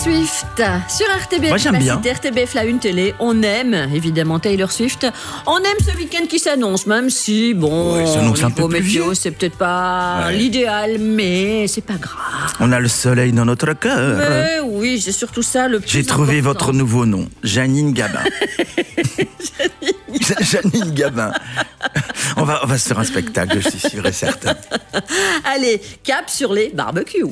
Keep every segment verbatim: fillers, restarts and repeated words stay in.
Swift sur R T B F. Moi, j'aime bien. R T B F, la une télé. On aime évidemment Taylor Swift. On aime ce week-end qui s'annonce, même si bon, ouais, ça annonce un peu au plus météo, vieux. c'est peut-être pas Ouais. l'idéal, mais c'est pas grave. On a le soleil dans notre cœur. Mais oui, c'est surtout ça le plus J'ai trouvé important. votre nouveau nom, Janine Gabin. Janine Gabin. On va, on va se faire un spectacle, je suis sûr et certain. Allez, cap sur les barbecues.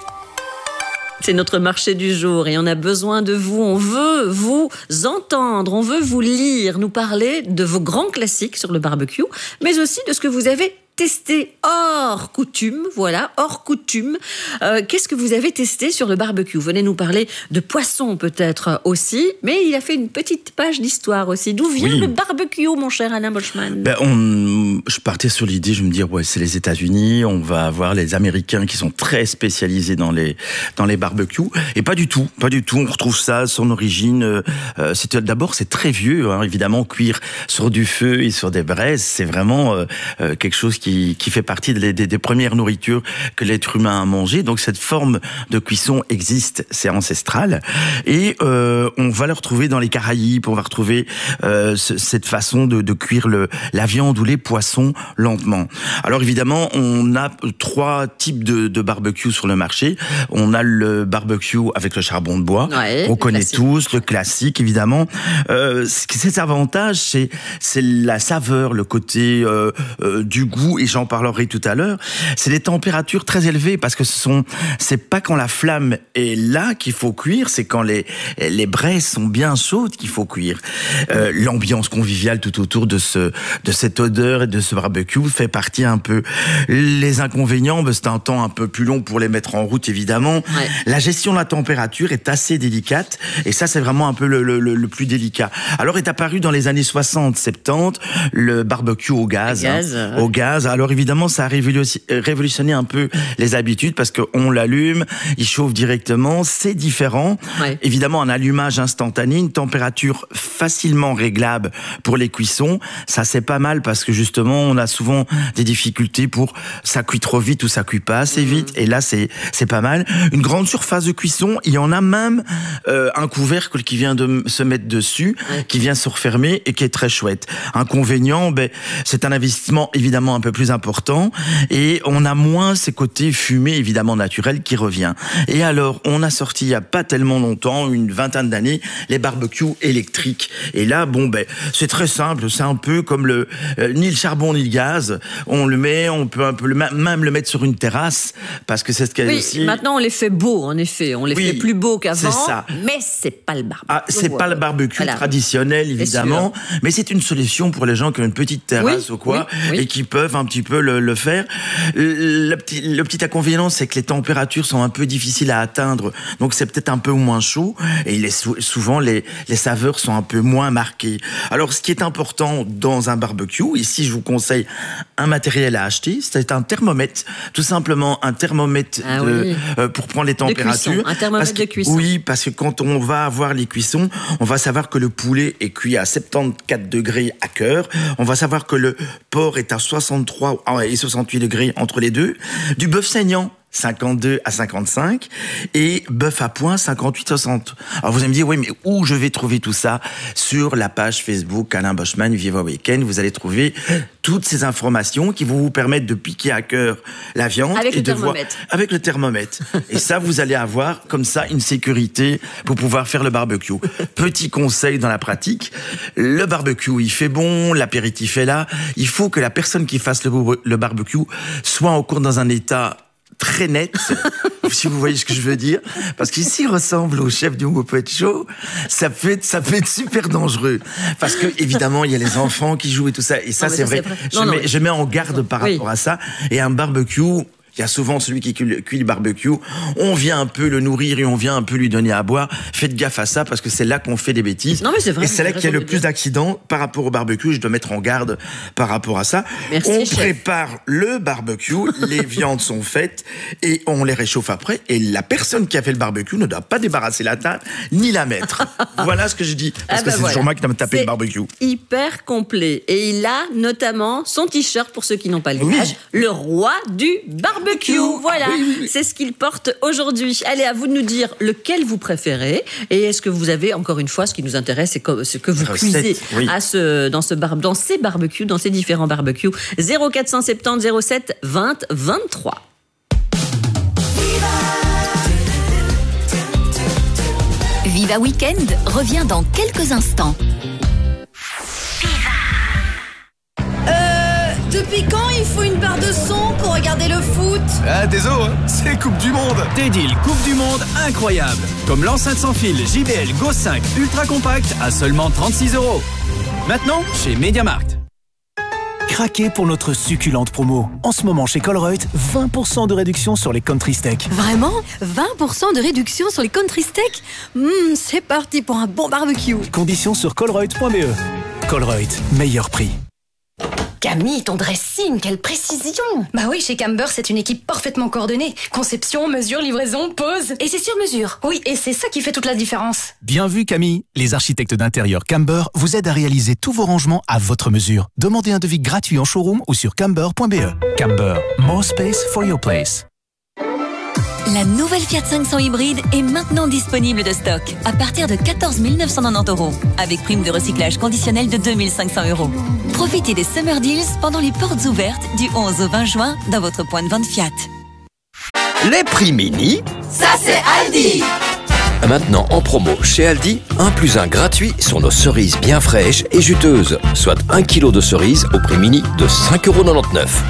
C'est notre marché du jour et on a besoin de vous. On veut vous entendre, on veut vous lire, nous parler de vos grands classiques sur le barbecue, mais aussi de ce que vous avez testé hors coutume, voilà, hors coutume. Euh, qu'est-ce que vous avez testé sur le barbecue ? Venez nous parler de poisson peut-être aussi, mais il a fait une petite page d'histoire aussi. D'où vient Oui. le barbecue, mon cher Alain Boschman ? Ben, on, je partais sur l'idée, je me dis, ouais, c'est les États-Unis, on va avoir les Américains qui sont très spécialisés dans les, dans les barbecues. Et pas du tout, pas du tout. On retrouve ça, son origine. Euh, c'est, d'abord, c'est très vieux, hein, évidemment, cuire sur du feu et sur des braises, c'est vraiment euh, euh, quelque chose qui, qui fait partie des, des, des premières nourritures que l'être humain a mangé. Donc cette forme de cuisson existe, c'est ancestral. Et euh, on va le retrouver dans les Caraïbes, on va retrouver euh, ce, cette façon de, de cuire le, la viande ou les poissons lentement. Alors évidemment, on a trois types de, de barbecue sur le marché. On a le barbecue avec le charbon de bois, Ouais, on le connaît classique. tous, le classique évidemment. Euh, cet avantage, c'est, c'est la saveur, le côté euh, euh, du goût, et j'en parlerai tout à l'heure. C'est des températures très élevées parce que ce sont, c'est pas quand la flamme est là qu'il faut cuire, c'est quand les les braises sont bien chaudes qu'il faut cuire. Euh, l'ambiance conviviale tout autour de ce de cette odeur et de ce barbecue fait partie un peu. Les inconvénients, ben, c'est un temps un peu plus long pour les mettre en route évidemment. Ouais. La gestion de la température est assez délicate et ça c'est vraiment un peu le, le, le, le plus délicat. Alors est apparu dans les années soixante soixante-dix le barbecue au gaz. Le gaz, hein, ouais. Au gaz. Alors évidemment ça a révolutionné, révolutionné un peu les habitudes parce qu'on l'allume, il chauffe directement, c'est différent. Ouais. Évidemment un allumage instantané, une température facilement réglable pour les cuissons. Ça c'est pas mal parce que justement on a souvent des difficultés pour ça cuit trop vite ou ça cuit pas assez vite. Et là c'est c'est pas mal. Une grande surface de cuisson, il y en a même euh, un couvercle qui vient de m- se mettre dessus, Ouais. qui vient se refermer et qui est très chouette. Inconvénient, ben c'est un investissement évidemment un peu plus important et on a moins ces côtés fumés évidemment naturels qui revient. Et alors on a sorti il y a pas tellement longtemps, une vingtaine d'années, les barbecues électriques. Et là bon ben c'est très simple, c'est un peu comme le euh, ni le charbon ni le gaz. On le met, on peut un peu le, même le mettre sur une terrasse parce que c'est ce qu'il y a Oui, aussi. maintenant on les fait beaux, en effet. On les Oui, fait plus beaux qu'avant, c'est ça. mais c'est pas le barbecue. Ah, c'est pas le barbecue Voilà. traditionnel, évidemment, mais c'est une solution pour les gens qui ont une petite terrasse Oui, ou quoi, oui, oui. et qui peuvent un petit peu le, le faire. Le, le petit, le petit inconvénient, c'est que les températures sont un peu difficiles à atteindre, donc c'est peut-être un peu moins chaud, et les, souvent les, les saveurs sont un peu moins marquées. Alors, ce qui est important dans un barbecue, ici je vous conseille un matériel à acheter, c'est un thermomètre, tout simplement un thermomètre Ah de, oui. euh, pour prendre les températures. cuisson, un thermomètre Parce que- de cuisson. Oui, parce que quand on va avoir les cuissons, on va savoir que le poulet est cuit à soixante-quatorze degrés à cœur. On va savoir que le porc est à soixante-trois et soixante-huit degrés entre les deux. Du bœuf saignant, cinquante-deux à cinquante-cinq, et bœuf à point, cinquante-huit à soixante. Alors vous allez me dire, oui, mais où je vais trouver tout ça? Sur la page Facebook Alain Boschman Viva Weekend, vous allez trouver toutes ces informations qui vont vous permettre de piquer à cœur la viande Avec et le de voir thermomètre. avec le thermomètre. Et ça, vous allez avoir comme ça une sécurité pour pouvoir faire le barbecue. Petit conseil dans la pratique, le barbecue, il fait bon, l'apéritif est là. Il faut que la personne qui fasse le, le barbecue soit encore dans un état très net, si vous voyez ce que je veux dire, parce qu'il s'il ressemble au chef du Muppet Show, ça peut être, ça peut être super dangereux, parce que évidemment il y a les enfants qui jouent et tout ça, et ça Non, mais c'est ça, vrai. c'est vrai. Je, Non, non, mets, mais- je mets en garde par Oui. rapport à ça, et un barbecue. Il y a souvent celui qui cuit, cuit le barbecue. On vient un peu le nourrir et on vient un peu lui donner à boire. Faites gaffe à ça parce que c'est là qu'on fait des bêtises. Non, mais c'est vrai, Et c'est là vous avez qu'il y a raison le de plus dire. d'accidents par rapport au barbecue. Je dois mettre en garde par rapport à ça. Merci, on chef. prépare le barbecue, les viandes sont faites et on les réchauffe après. Et la personne qui a fait le barbecue ne doit pas débarrasser la table ni la mettre. Voilà ce que je dis. Parce Ah que bah c'est voilà. toujours moi qui dois me taper C'est le barbecue. hyper complet. Et il a notamment son t-shirt, pour ceux qui n'ont pas Oui. l'image, le roi du barbecue. barbecue. Voilà, oui, oui, oui. C'est ce qu'il porte aujourd'hui. Allez, à vous de nous dire lequel vous préférez. Et est-ce que vous avez, encore une fois, ce qui nous intéresse, c'est ce que vous cuisez oui. à ce, dans, ce bar, dans ces barbecues, dans ces différents barbecues. zéro quatre cent soixante-dix zéro sept vingt vingt-trois. Viva Weekend revient dans quelques instants. Euh, depuis quand il faut une barre de son pour regarder le foot? Ah, désolé, hein, c'est Coupe du Monde. Des deals Coupe du Monde incroyables. Comme l'enceinte sans fil J B L Go cinq Ultra Compact à seulement trente-six euros. Maintenant, chez MediaMarkt. Craquez pour notre succulente promo. En ce moment chez Colruyt, vingt pour cent de réduction sur les country steaks. Vraiment? vingt pour cent de réduction sur les country steaks? Mmh, c'est parti pour un bon barbecue. Conditions sur colruyt point b e. Colruyt, meilleur prix. Camille, ton dressing, quelle précision! Bah oui, chez Camber, c'est une équipe parfaitement coordonnée. Conception, mesure, livraison, pose. Et c'est sur mesure. Oui, et c'est ça qui fait toute la différence. Bien vu, Camille. Les architectes d'intérieur Camber vous aident à réaliser tous vos rangements à votre mesure. Demandez un devis gratuit en showroom ou sur camber point b e. Camber, more space for your place. La nouvelle Fiat cinq cents hybride est maintenant disponible de stock à partir de quatorze mille neuf cent quatre-vingt-dix euros avec prime de recyclage conditionnelle de deux mille cinq cents euros. Profitez des Summer Deals pendant les portes ouvertes du onze au vingt juin dans votre point de vente Fiat. Les prix mini, ça c'est Aldi. Maintenant en promo chez Aldi, un plus un gratuit sur nos cerises bien fraîches et juteuses, soit un kilo de cerises au prix mini de cinq euros quatre-vingt-dix-neuf.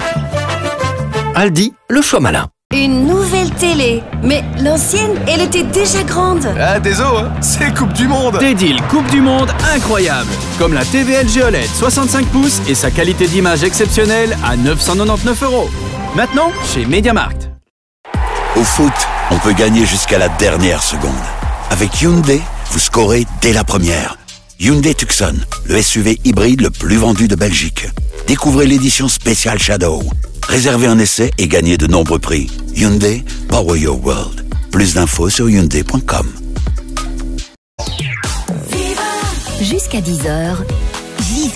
Aldi, le choix malin. Une nouvelle télé. Mais l'ancienne, elle était déjà grande. Ah, désolé, hein, c'est Coupe du Monde. Des deals Coupe du Monde incroyables. Comme la T V L G O L E D soixante-cinq pouces et sa qualité d'image exceptionnelle à neuf cent quatre-vingt-dix-neuf euros. Maintenant, chez MediaMarkt. Au foot, on peut gagner jusqu'à la dernière seconde. Avec Hyundai, vous scorez dès la première. Hyundai Tucson, le S U V hybride le plus vendu de Belgique. Découvrez l'édition spéciale Shadow. Réservez un essai et gagnez de nombreux prix. Hyundai, Power Your World. Plus d'infos sur hyundai point com. Jusqu'à dix heures, Viva.